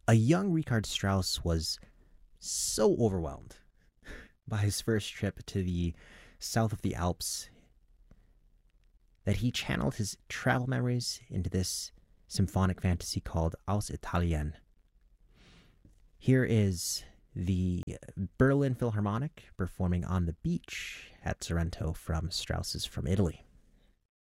A young Richard Strauss was so overwhelmed by his first trip to the south of the Alps that he channeled his travel memories into this symphonic fantasy called Aus Italien. Here is the Berlin Philharmonic performing on the beach at Sorrento from Strauss's From Italy.